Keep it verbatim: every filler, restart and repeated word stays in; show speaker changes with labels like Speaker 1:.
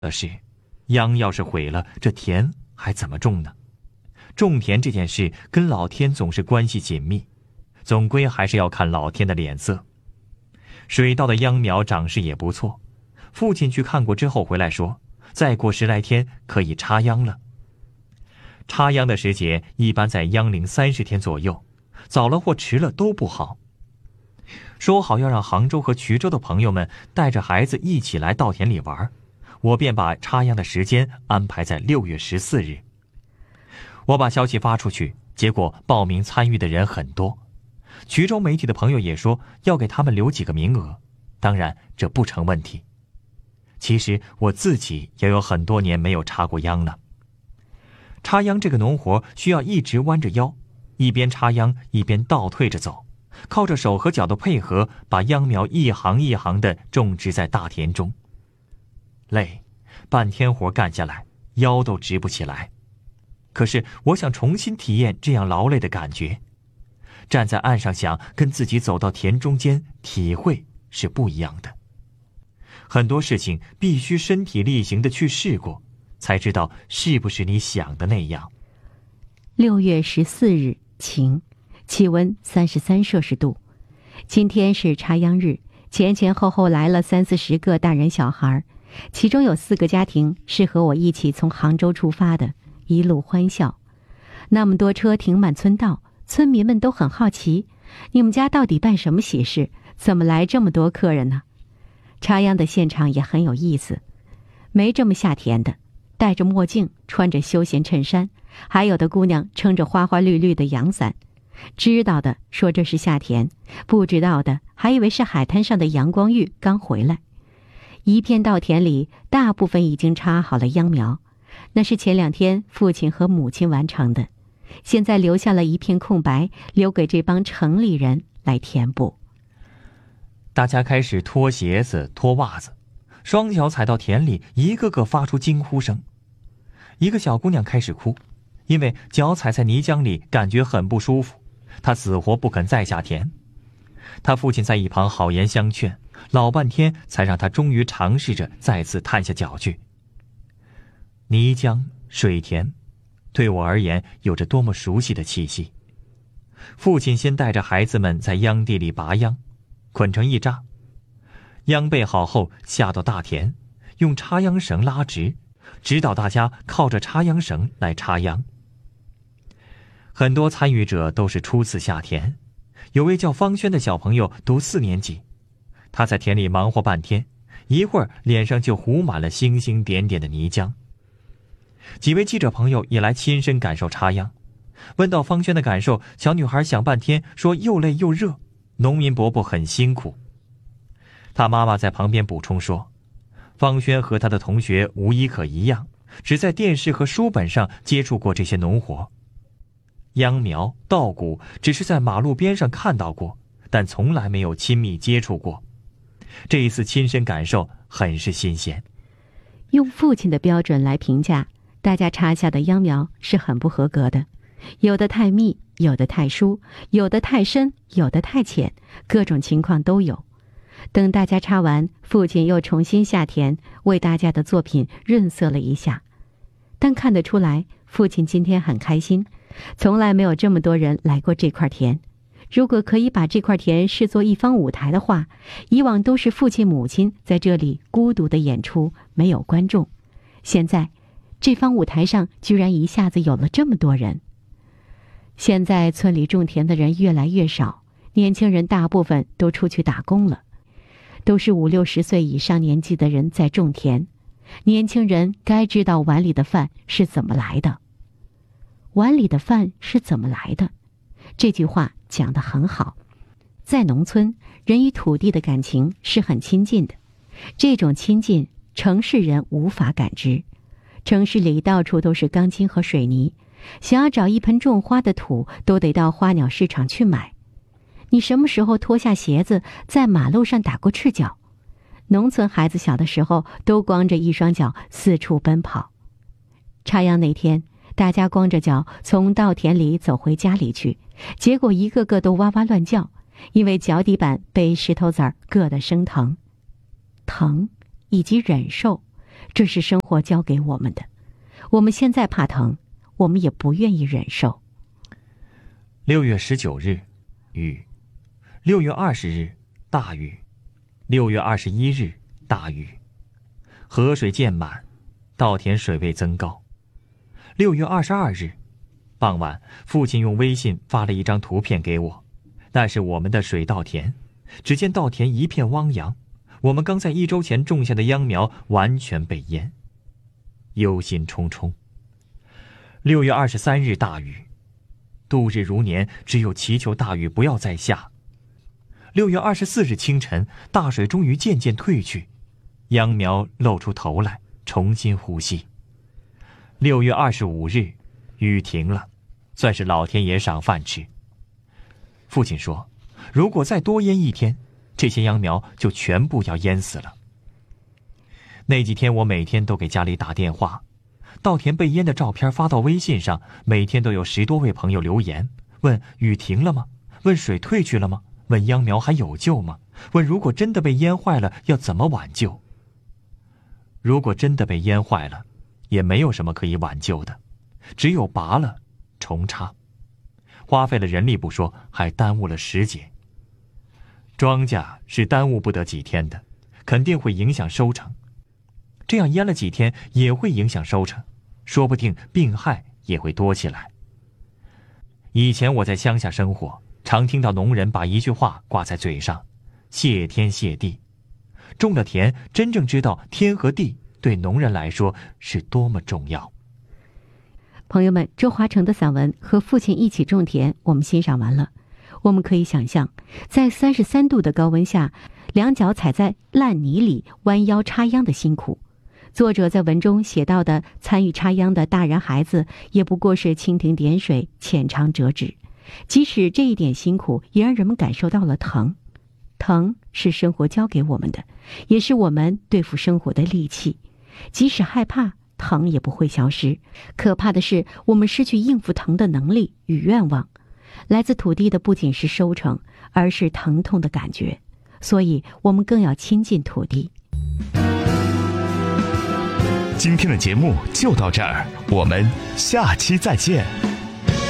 Speaker 1: 的是，秧要是毁了，这田还怎么种呢？种田这件事跟老天总是关系紧密，总归还是要看老天的脸色。水稻的秧苗长势也不错，父亲去看过之后回来说，再过十来天可以插秧了。插秧的时节一般在秧龄三十天左右，早了或迟了都不好。说好要让杭州和衢州的朋友们带着孩子一起来稻田里玩，我便把插秧的时间安排在六月十四日。我把消息发出去，结果报名参与的人很多。衢州媒体的朋友也说要给他们留几个名额，当然这不成问题。其实我自己也有很多年没有插过秧了。插秧这个农活需要一直弯着腰，一边插秧一边倒退着走，靠着手和脚的配合，把秧苗一行一行地种植在大田中。累，半天活干下来，腰都直不起来。可是我想重新体验这样劳累的感觉。站在岸上想，跟自己走到田中间体会是不一样的。很多事情必须身体力行的去试过，才知道是不是你想的那样。
Speaker 2: 六月十四日晴，气温三十三摄氏度。今天是插秧日，前前后后来了三四十个大人小孩，其中有四个家庭是和我一起从杭州出发的，一路欢笑。那么多车停满村道，村民们都很好奇，你们家到底办什么喜事，怎么来这么多客人呢？插秧的现场也很有意思，没这么下田的，戴着墨镜，穿着休闲衬衫，还有的姑娘撑着花花绿绿的阳伞。知道的说这是下田，不知道的还以为是海滩上的阳光浴刚回来。一片稻田里大部分已经插好了秧苗，那是前两天父亲和母亲完成的，现在留下了一片空白，留给这帮城里人来填补。
Speaker 1: 大家开始脱鞋子脱袜子，双脚踩到田里，一个个发出惊呼声。一个小姑娘开始哭，因为脚踩在泥浆里感觉很不舒服，她死活不肯再下田。她父亲在一旁好言相劝，老半天才让她终于尝试着再次探下脚去。泥浆水田对我而言有着多么熟悉的气息。父亲先带着孩子们在秧地里拔秧，捆成一扎，秧备好后下到大田，用插秧绳拉直，指导大家靠着插秧绳来插秧。很多参与者都是初次下田，有位叫方轩的小朋友读四年级，他在田里忙活半天，一会儿脸上就糊满了星星点点的泥浆。几位记者朋友也来亲身感受插秧。问到方轩的感受，小女孩想半天说又累又热，农民伯伯很辛苦。他妈妈在旁边补充说，方轩和他的同学无一可一样，只在电视和书本上接触过这些农活。秧苗稻谷只是在马路边上看到过，但从来没有亲密接触过。这一次亲身感受很是新鲜。
Speaker 2: 用父亲的标准来评价，大家插下的秧苗是很不合格的，有的太密，有的太疏，有的太深，有的太浅，各种情况都有。等大家插完，父亲又重新下田，为大家的作品润色了一下。但看得出来，父亲今天很开心，从来没有这么多人来过这块田。如果可以把这块田视作一方舞台的话，以往都是父亲母亲在这里孤独的演出，没有观众。现在这方舞台上居然一下子有了这么多人。现在村里种田的人越来越少，年轻人大部分都出去打工了，都是五六十岁以上年纪的人在种田。年轻人该知道碗里的饭是怎么来的。碗里的饭是怎么来的？这句话讲得很好。在农村，人与土地的感情是很亲近的，这种亲近，城市人无法感知。城市里到处都是钢筋和水泥，想要找一盆种花的土，都得到花鸟市场去买。你什么时候脱下鞋子在马路上打过赤脚？农村孩子小的时候都光着一双脚四处奔跑。插秧那天，大家光着脚从稻田里走回家里去，结果一个个都哇哇乱叫，因为脚底板被石头子儿硌得生疼。疼以及忍受， 这是生活教给我们的。我们现在怕疼，我们也不愿意忍受。
Speaker 1: 六月十九日，雨；六月二十日，大雨；六月二十一日，大雨。河水渐满，稻田水位增高。六月二十二日，傍晚，父亲用微信发了一张图片给我，那是我们的水稻田。只见稻田一片汪洋，我们刚在一周前种下的秧苗完全被淹，忧心忡忡。六月二十三日，大雨，度日如年，只有祈求大雨不要再下。六月二十四日清晨，大水终于渐渐退去，秧苗露出头来，重新呼吸。六月二十五日，雨停了，算是老天爷赏饭吃。父亲说，如果再多淹一天，这些秧苗就全部要淹死了。那几天我每天都给家里打电话，稻田被淹的照片发到微信上，每天都有十多位朋友留言，问雨停了吗？问水退去了吗？问秧苗还有救吗？问如果真的被淹坏了，要怎么挽救？如果真的被淹坏了，也没有什么可以挽救的，只有拔了重插，花费了人力不说，还耽误了时节。庄稼是耽误不得几天的，肯定会影响收成。这样淹了几天也会影响收成，说不定病害也会多起来。以前我在乡下生活，常听到农人把一句话挂在嘴上，谢天谢地。种了田，真正知道天和地对农人来说是多么重要。
Speaker 2: 朋友们，周华成的散文《和父亲一起种田》我们欣赏完了。我们可以想象，在三十三度的高温下，两脚踩在烂泥里弯腰插秧的辛苦。作者在文中写到的参与插秧的大人孩子，也不过是蜻蜓点水，浅尝辄止。即使这一点辛苦，也让人们感受到了疼。疼是生活教给我们的，也是我们对付生活的利器。即使害怕，疼也不会消失。可怕的是，我们失去应付疼的能力与愿望。来自土地的不仅是收成，而是疼痛的感觉。所以我们更要亲近土地。
Speaker 3: 今天的节目就到这儿，我们下期再见。